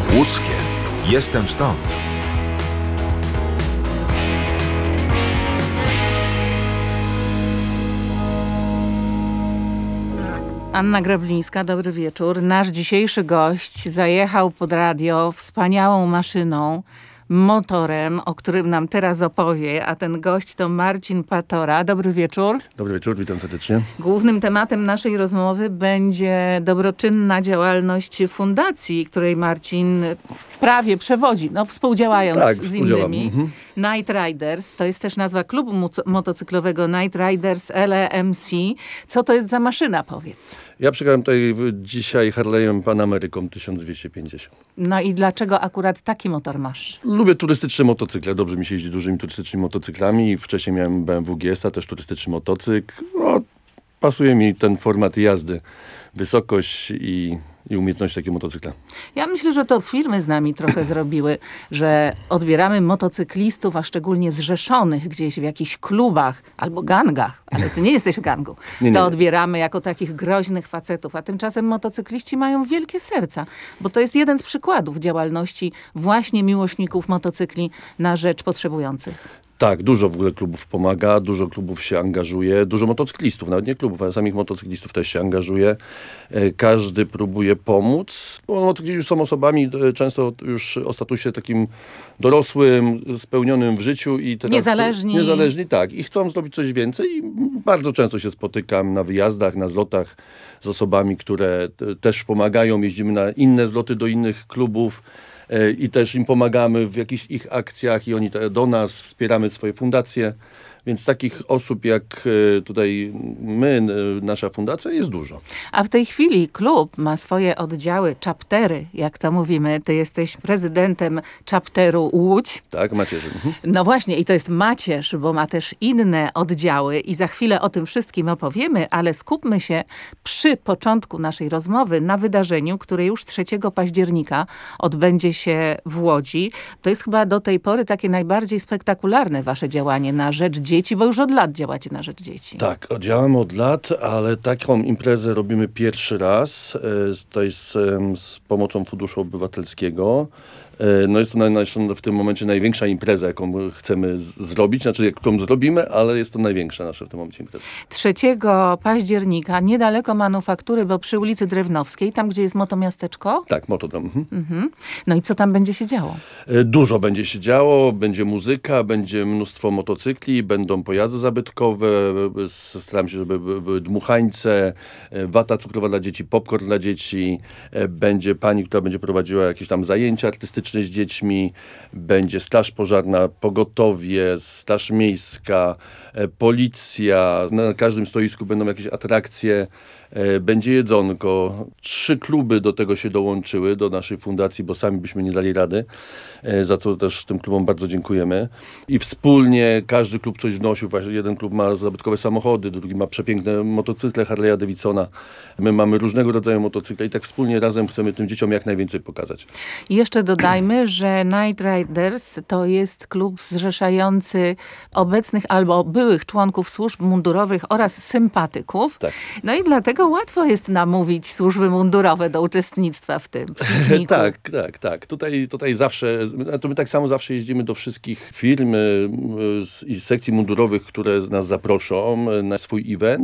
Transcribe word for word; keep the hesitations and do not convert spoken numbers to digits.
Łódzkie. Jestem stąd. Anna Grablińska, dobry wieczór. Nasz dzisiejszy gość zajechał pod radio wspaniałą maszyną, motorem, o którym nam teraz opowie, a ten gość to Marcin Patora. Dobry wieczór. Dobry wieczór, witam serdecznie. Głównym tematem naszej rozmowy będzie dobroczynna działalność fundacji, której Marcin prawie przewodzi, no współdziałając tak, z innymi. Mhm. Night Riders, to jest też nazwa klubu motocyklowego Night Riders L E M C. Co to jest za maszyna, powiedz? Ja przyjechałem tutaj dzisiaj Harley'em Pan Ameryką tysiąc dwieście pięćdziesiąt. No i dlaczego akurat taki motor masz? Lubię turystyczne motocykle, dobrze mi się jeździ dużymi turystycznymi motocyklami. Wcześniej miałem B M W G S A, też turystyczny motocykl. No, pasuje mi ten format jazdy, wysokość i, i umiejętność takiego motocykla. Ja myślę, że to firmy z nami trochę zrobiły, że odbieramy motocyklistów, a szczególnie zrzeszonych gdzieś w jakichś klubach albo gangach, ale ty nie jesteś w gangu. Nie, nie. To odbieramy jako takich groźnych facetów, a tymczasem motocykliści mają wielkie serca, bo to jest jeden z przykładów działalności właśnie miłośników motocykli na rzecz potrzebujących. Tak, dużo w ogóle klubów pomaga, dużo klubów się angażuje, dużo motocyklistów, nawet nie klubów, ale samych motocyklistów też się angażuje. Każdy próbuje pomóc. Motocykliści już są osobami często już o statusie takim dorosłym, spełnionym w życiu i teraz niezależni. Niezależni, tak. I chcą zrobić coś więcej i bardzo często się spotykam na wyjazdach, na zlotach z osobami, które też pomagają. Jeździmy na inne zloty do innych klubów. I też im pomagamy w jakichś ich akcjach i oni do nas, wspieramy swoje fundacje. Więc takich osób jak tutaj my, nasza fundacja, jest dużo. A w tej chwili klub ma swoje oddziały, chaptery, jak to mówimy. Ty jesteś prezydentem chapteru Łódź. Tak, macierzy. Mhm. No właśnie, i to jest macierz, bo ma też inne oddziały i za chwilę o tym wszystkim opowiemy, ale skupmy się przy początku naszej rozmowy na wydarzeniu, które już trzeciego października odbędzie się w Łodzi. To jest chyba do tej pory takie najbardziej spektakularne wasze działanie na rzecz dzieci. Dzieci, bo już od lat działacie na rzecz dzieci. Tak, działamy od lat, ale taką imprezę robimy pierwszy raz. To jest z pomocą Funduszu Obywatelskiego. No jest to na, na, w tym momencie największa impreza, jaką chcemy z, zrobić, znaczy którą zrobimy, ale jest to największa nasza w tym momencie impreza. trzeciego października, niedaleko Manufaktury, bo przy ulicy Drewnowskiej, tam gdzie jest Motomiasteczko? Tak, Motodom. Mhm. Mhm. No i co tam będzie się działo? Dużo będzie się działo, będzie muzyka, będzie mnóstwo motocykli, będą pojazdy zabytkowe, staram się, żeby były dmuchańce, wata cukrowa dla dzieci, popcorn dla dzieci, będzie pani, która będzie prowadziła jakieś tam zajęcia artystyczne z dziećmi, będzie straż pożarna, pogotowie, straż miejska, policja, na każdym stoisku będą jakieś atrakcje, będzie jedzonko. Trzy kluby do tego się dołączyły, do naszej fundacji, bo sami byśmy nie dali rady, za co też tym klubom bardzo dziękujemy. I wspólnie każdy klub coś wnosił. Właśnie jeden klub ma zabytkowe samochody, drugi ma przepiękne motocykle Harley'a Davidsona. My mamy różnego rodzaju motocykle i tak wspólnie razem chcemy tym dzieciom jak najwięcej pokazać. I jeszcze dodajmy, że Night Riders to jest klub zrzeszający obecnych albo byłych członków służb mundurowych oraz sympatyków. Tak. No i dlatego łatwo jest namówić służby mundurowe do uczestnictwa w tym pikniku. Tak, tak, tak. Tutaj, tutaj zawsze, to my tak samo zawsze jeździmy do wszystkich firm i sekcji mundurowych, które nas zaproszą na swój event.